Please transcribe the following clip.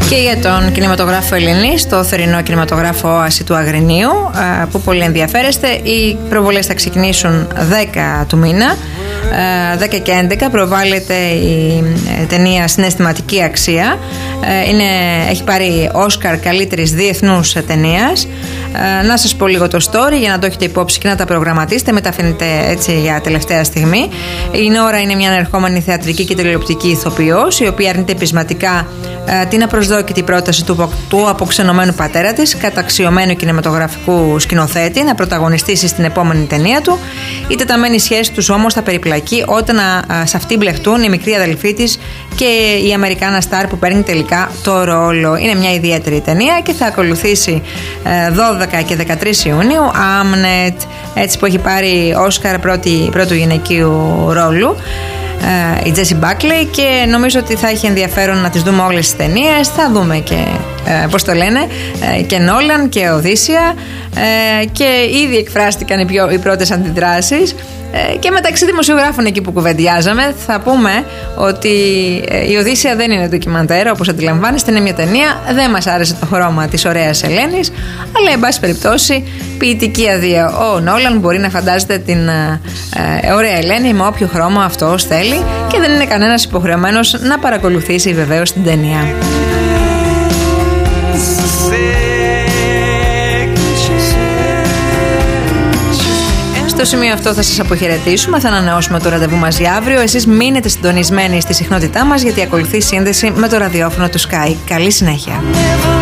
Και για τον κινηματογράφο Ελληνής, το θερινό κινηματογράφο Όαση του Αγρινίου, που πολύ ενδιαφέρεστε. Οι προβολές θα ξεκινήσουν 10 του μήνα. 10 και 11 προβάλλεται η ταινία Συναισθηματική Αξία. Έχει πάρει Όσκαρ καλύτερης διεθνούς ταινίας. Να σας πω λίγο το story για να το έχετε υπόψη και να τα προγραμματίσετε. Μεταφαίνεται έτσι για τελευταία στιγμή. Η Νόρα είναι μια ανερχόμενη θεατρική και τηλεοπτική ηθοποιός, η οποία αρνείται πεισματικά την απροσδόκητη πρόταση του αποξενωμένου πατέρα της, καταξιωμένου κινηματογραφικού σκηνοθέτη, να πρωταγωνιστήσει στην επόμενη ταινία του. Η τεταμένη σχέση τους όμως θα περιπλακεί όταν σε αυτή μπλεχτούν η μικρή αδελφή της και η Αμερικάνα στάρ που παίρνει τελικά το ρόλο. Είναι μια ιδιαίτερη ταινία και θα ακολουθήσει 12 και 13 Ιουνίου Άμνετ, έτσι, που έχει πάρει Όσκαρ πρώτου γυναικείου ρόλου, η Τζέσι Μπάκλεϊ, και νομίζω ότι θα έχει ενδιαφέρον να τις δούμε όλες τις ταινίες. Θα δούμε και πώς το λένε, και Νόλαν και Οδύσσια, και ήδη εκφράστηκαν οι πρώτες αντιδράσεις. Και μεταξύ δημοσιογράφων εκεί που κουβεντιάζαμε, θα πούμε ότι η Οδύσσια δεν είναι ντοκιμαντέρ, όπως αντιλαμβάνεστε, είναι μια ταινία. Δεν μας άρεσε το χρώμα της ωραίας Ελένης, αλλά εν πάση περιπτώσει ποιητική αδεία. Ο Νόλαν μπορεί να φαντάζεται την ωραία Ελένη με όποιο χρώμα αυτός θέλει και δεν είναι κανένας υποχρεωμένος να παρακολουθήσει βεβαίως την ταινία. Στο σημείο αυτό θα σας αποχαιρετήσουμε, θα ανανεώσουμε το ραντεβού μας για αύριο. Εσείς μείνετε συντονισμένοι στη συχνότητά μας, γιατί ακολουθεί σύνδεση με το ραδιόφωνο του Sky. Καλή συνέχεια.